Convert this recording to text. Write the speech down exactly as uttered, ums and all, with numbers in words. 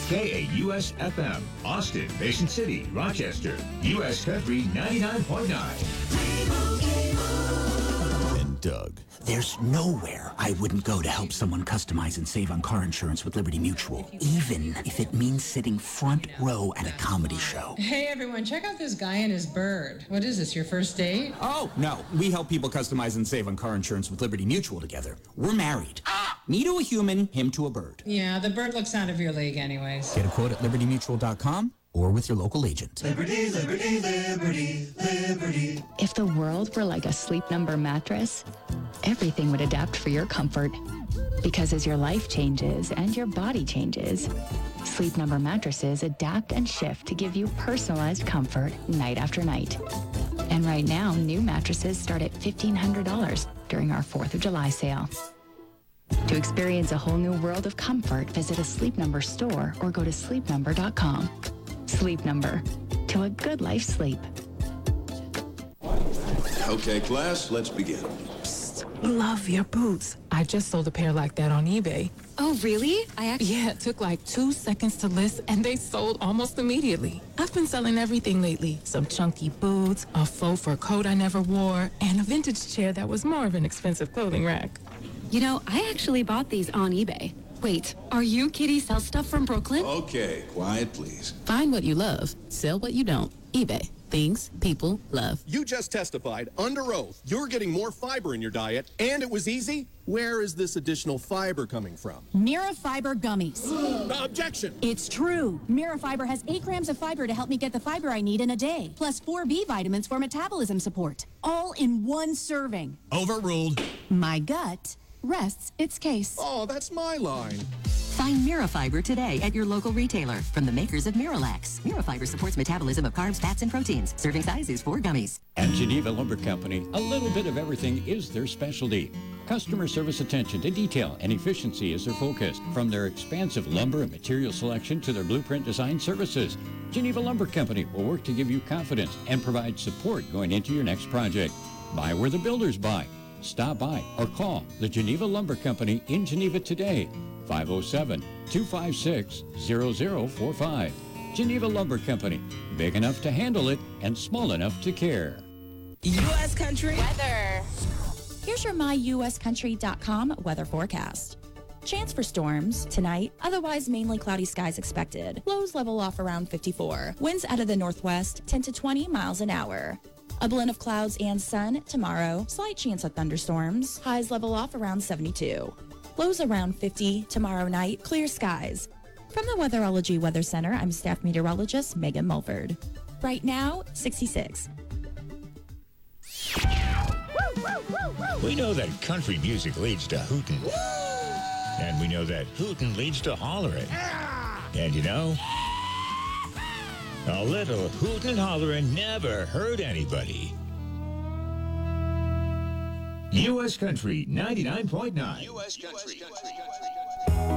K A U S F M, Austin, Mason City, Rochester, U S Country ninety-nine point nine. And Doug. There's nowhere I wouldn't go to help someone customize and save on car insurance with Liberty Mutual, even if it means sitting front row at a comedy show. Hey, everyone, check out this guy and his bird. What is this, your first date? Oh, no. We help people customize and save on car insurance with Liberty Mutual together. We're married. Me to a human, him to a bird. Yeah, the bird looks out of your league anyways. Get a quote at liberty mutual dot com or with your local agent. Liberty, liberty, liberty, liberty. If the world were like a Sleep Number mattress, everything would adapt for your comfort. Because as your life changes and your body changes, Sleep Number mattresses adapt and shift to give you personalized comfort night after night. And right now, new mattresses start at fifteen hundred dollars during our fourth of July sale. To experience a whole new world of comfort, visit a Sleep Number store or go to sleep number dot com. Sleep Number. To a good life sleep. Okay, class, let's begin. Psst, love your boots. I just sold a pair like that on eBay. Oh, really? I actually... Yeah, it took like two seconds to list, and they sold almost immediately. I've been selling everything lately. Some chunky boots, a faux fur coat I never wore, and a vintage chair that was more of an expensive clothing rack. You know, I actually bought these on eBay. Wait, are you Kitty Sell Stuff from Brooklyn? Okay, quiet, please. Find what you love. Sell what you don't. eBay. Things people love. You just testified under oath you're getting more fiber in your diet, and it was easy? Where is this additional fiber coming from? Mirafiber gummies. uh, objection! It's true. Mirafiber has eight grams of fiber to help me get the fiber I need in a day, plus four B vitamins for metabolism support. All in one serving. Overruled. My gut rests its case. Oh, that's my line. Find Mirafiber today at your local retailer from the makers of Miralax. Mirafiber supports metabolism of carbs, fats, and proteins. Serving size is four gummies. At Geneva Lumber Company, a little bit of everything is their specialty. Customer service attention to detail and efficiency is their focus. From their expansive lumber and material selection to their blueprint design services, Geneva Lumber Company will work to give you confidence and provide support going into your next project. Buy where the builders buy. Stop by or call the Geneva Lumber Company in Geneva today. five oh seven, two five six, zero zero four five. Geneva Lumber Company. Big enough to handle it and small enough to care. U S Country weather. Here's your my U S country dot com weather forecast. Chance for storms tonight, otherwise mainly cloudy skies expected. Lows level off around fifty-four. Winds out of the northwest, ten to twenty miles an hour. A blend of clouds and sun tomorrow. Slight chance of thunderstorms. Highs level off around seventy-two. Lows around fifty tomorrow night. Clear skies. From the Weatherology Weather Center, I'm staff meteorologist Megan Mulford. Right now, sixty-six. We know that country music leads to hootin'. And we know that hootin' leads to hollerin'. And you know, a little hootin' and hollerin' never hurt anybody. U S Country ninety-nine point nine. U S Country.